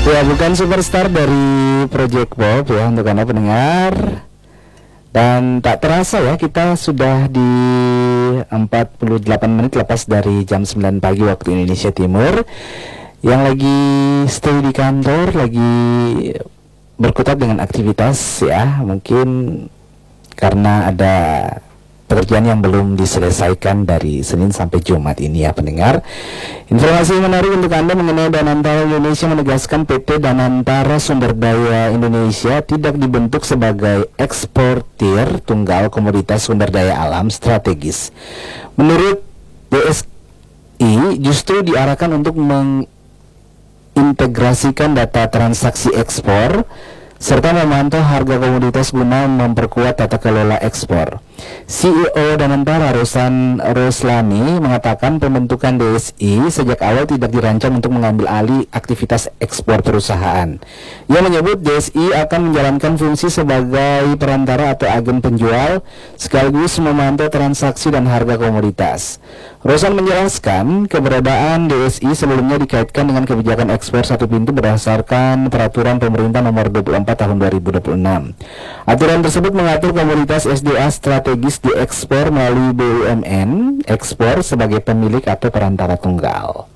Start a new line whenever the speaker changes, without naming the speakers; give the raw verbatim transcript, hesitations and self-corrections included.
Ya, bukan superstar dari Project Pop ya untuk Anda pendengar. Dan tak terasa ya, kita sudah di empat puluh delapan menit lepas dari jam sembilan pagi waktu Indonesia Timur. Yang lagi stay di kantor, lagi berkutat dengan aktivitas ya, mungkin karena ada pekerjaan yang belum diselesaikan dari Senin sampai Jumat ini ya pendengar. Informasi menarik untuk Anda mengenai Danantara Indonesia menegaskan P T Danantara Sumber Daya Indonesia tidak dibentuk sebagai eksportir tunggal komoditas sumber daya alam strategis. Menurut D S I justru diarahkan untuk mengintegrasikan data transaksi ekspor serta memantau harga komoditas guna memperkuat tata kelola ekspor. C E O Danantara Rosan Roslani mengatakan pembentukan D S I sejak awal tidak dirancang untuk mengambil alih aktivitas ekspor perusahaan. Ia menyebut D S I akan menjalankan fungsi sebagai perantara atau agen penjual sekaligus memantau transaksi dan harga komoditas. Rosan menjelaskan keberadaan D S I sebelumnya dikaitkan dengan kebijakan ekspor satu pintu berdasarkan peraturan pemerintah nomor dua puluh empat tahun dua ribu dua puluh enam. Aturan tersebut mengatur komoditas S D A strategis diekspor melalui B U M N ekspor sebagai pemilik atau perantara tunggal.